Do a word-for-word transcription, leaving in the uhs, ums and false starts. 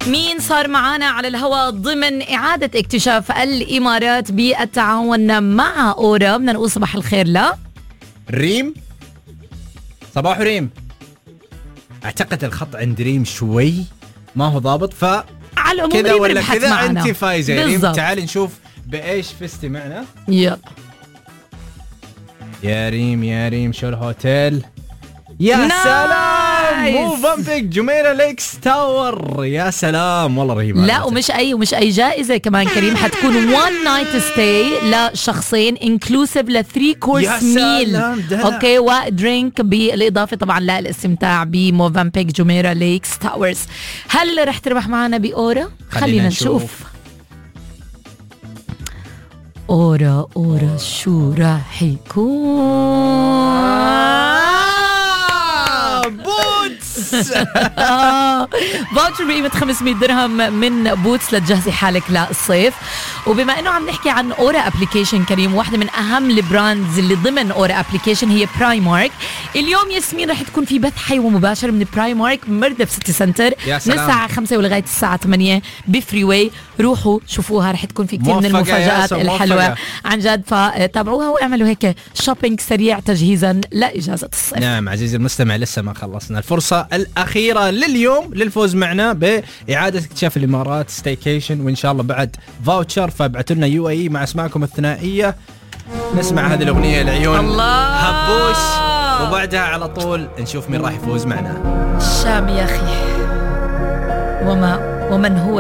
مين صار معانا على الهواء ضمن إعادة اكتشاف الإمارات بالتعاون مع أورا؟ بدنا نقول صباح الخير. لا ريم، صباح ريم. اعتقد الخط عند ريم شوي ما هو ضابط، ف على العموم كذا ولا ربحت كذا معنا. انت فايزه يا ريم. بالضبط. تعالي نشوف بايش فزتي معنا. يلا يا ريم يا ريم، شو الهوتيل؟ يا نايس. سلام، موفنبيك جميرة ليكس تاور. يا سلام والله رهيبة. لا ومش اي ومش اي جائزه كمان كريم، حتكون one night stay لشخصين inclusive ل three course يا meal. سلام، دلع. اوكي، ودرينك بالاضافه طبعا للاستمتاع بموفنبيك جميرة ليكس تاورز. هل رح تربح معنا بأورا؟ خلينا, خلينا نشوف. نشوف أورا أورا شو راح يكون؟ بوتس. فاوتشر بقيمة خمسمية درهم من بوتس لتجهزي حالك للصيف. وبما انه عم نحكي عن أورا ابليكيشن كريم، واحدة من اهم البراندز اللي ضمن أورا ابليكيشن هي برايمارك. اليوم ياسمين رح تكون في بث حي ومباشر من برايمارك مردف سيتي سنتر من الساعة خمسة ولغاية الساعة ثمانية بفري واي. روحوا شوفوها، رح تكون في كثير من المفاجآت الحلوة عن جد، فتابعوها واعملوا هيك شوبينج سريع تجهيزا لإجازة الصيف. نعم عزيزي المستمع، لسه ما خلصنا. الفرصة الأخيرة لليوم للفوز معنا بإعادة اكتشاف الإمارات ستيكيشن، وإن شاء الله بعد فاوتشر. فابعتوا لنا يو اي مع اسماءكم الثنائية. نسمع هذه الأغنية العيون الله هبوش، وبعدها على طول نشوف مين راح يفوز معنا. الشام يا أخي، وما ومن هو